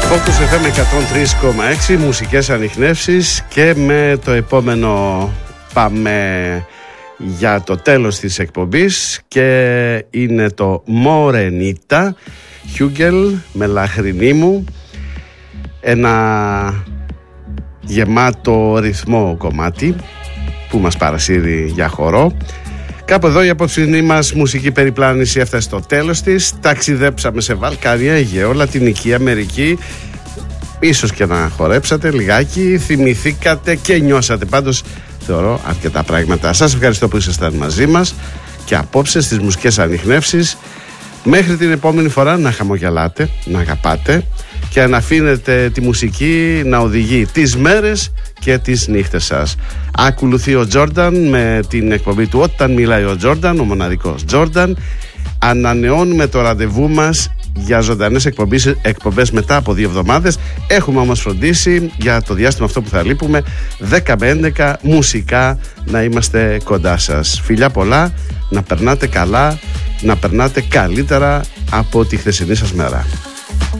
Focus FM 103,6, μουσικές ανιχνεύσεις, και με το επόμενο πάμε για το τέλος της εκπομπής και είναι το Morenita Hugel με λαχρινή μου, ένα γεμάτο ρυθμό κομμάτι που μας παρασύρει για χορό. Κάπου εδώ η απόψινή μας μουσική περιπλάνηση έφτασε στο τέλος της. Ταξιδέψαμε σε Βαλκάνια, Αιγαίο, Λατινική Αμερική. Ίσως και να χορέψατε λιγάκι, θυμηθήκατε και νιώσατε. Πάντως θεωρώ αρκετά πράγματα. Σας ευχαριστώ που ήσασταν μαζί μας και απόψε στις μουσικές ανιχνεύσεις. Μέχρι την επόμενη φορά να χαμογελάτε, να αγαπάτε και να αφήνετε τη μουσική να οδηγεί τις μέρες και τις νύχτες σας. Ακολουθεί ο Τζόρνταν με την εκπομπή του Όταν Μιλάει ο Τζόρνταν, ο μοναδικός Τζόρνταν. Ανανεώνουμε το ραντεβού μας για ζωντανές εκπομπές μετά από 2 εβδομάδες. Έχουμε όμως φροντίσει για το διάστημα αυτό που θα λείπουμε 10 με 11 μουσικά να είμαστε κοντά σας. Φιλιά πολλά, να περνάτε καλά, να περνάτε καλύτερα από τη χθεσινή σας μέρα.